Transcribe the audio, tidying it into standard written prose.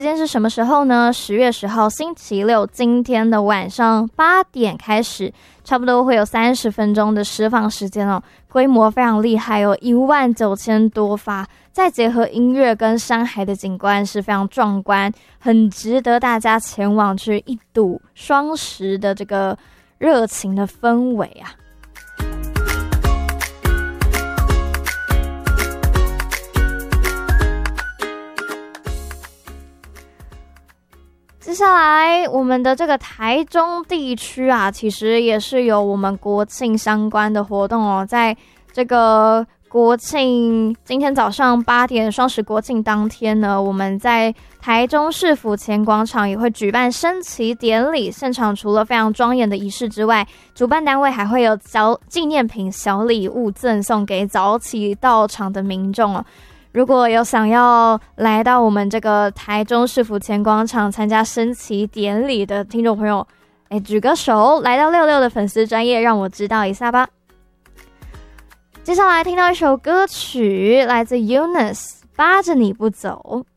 时间是什么时候呢？10月10号星期六，今天的晚上8点开始，差不多会有30分钟的释放时间哦，规模非常厉害哦，19000多发，再结合音乐跟山海的景观是非常壮观，很值得大家前往去一睹双十的这个热情的氛围啊。接下来我们的这个台中地区啊，其实也是有我们国庆相关的活动哦。在这个国庆今天早上8点，双十国庆当天呢，我们在台中市府前广场也会举办升旗典礼，现场除了非常庄严的仪式之外，主办单位还会有纪念品小礼物赠送给早起到场的民众哦。如果有想要来到我们这个台中市府前广场参加升旗典礼的听众朋友，举个手来到66的粉丝专页让我知道一下吧。接下来听到一首歌曲，来自 Eunice 扒着你不走。